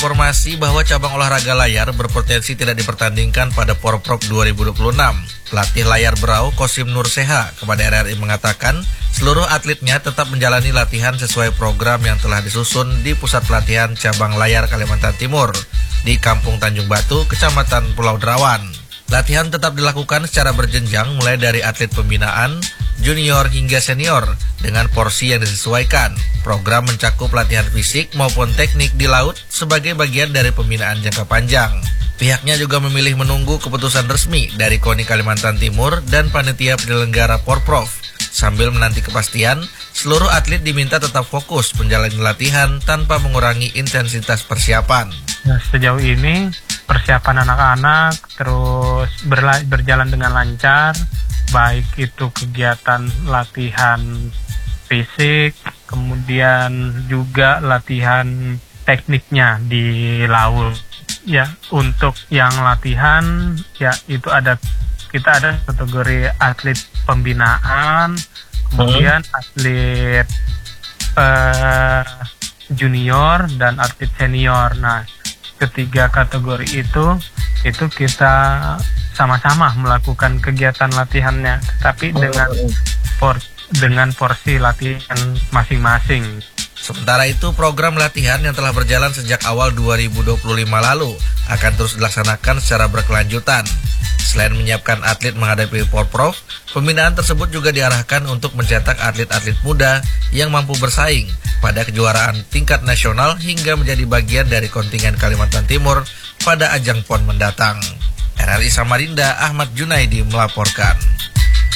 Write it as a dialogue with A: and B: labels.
A: Informasi bahwa cabang olahraga layar berpotensi tidak dipertandingkan pada Porprov 2026. Pelatih layar Berau, Kosim Nurseha, kepada RRI mengatakan seluruh atletnya tetap menjalani latihan sesuai program yang telah disusun di Pusat Pelatihan Cabang Layar Kalimantan Timur di Kampung Tanjung Batu, Kecamatan Pulau Derawan. Latihan tetap dilakukan secara berjenjang mulai dari atlet pembinaan, junior hingga senior dengan porsi yang disesuaikan. Program mencakup latihan fisik maupun teknik di laut sebagai bagian dari pembinaan jangka panjang. Pihaknya juga memilih menunggu keputusan resmi dari KONI Kalimantan Timur dan panitia penyelenggara Porprov. Sambil menanti kepastian, seluruh atlet diminta tetap fokus menjalani latihan tanpa mengurangi intensitas persiapan.
B: Nah, sejauh ini persiapan anak-anak terus berjalan dengan lancar, baik itu kegiatan latihan fisik, kemudian juga latihan tekniknya di laut. Ya, untuk yang latihan ya itu kita ada kategori atlet pembinaan, kemudian atlet junior dan atlet senior. Nah, ketiga kategori itu kita sama-sama melakukan kegiatan latihannya, tapi dengan porsi latihan masing-masing.
A: Sementara itu, program latihan yang telah berjalan sejak awal 2025 lalu akan terus dilaksanakan secara berkelanjutan. Selain menyiapkan atlet menghadapi Porprov, pembinaan tersebut juga diarahkan untuk mencetak atlet-atlet muda yang mampu bersaing pada kejuaraan tingkat nasional hingga menjadi bagian dari kontingen Kalimantan Timur pada ajang PON mendatang. RRI Samarinda, Ahmad Junaidi melaporkan.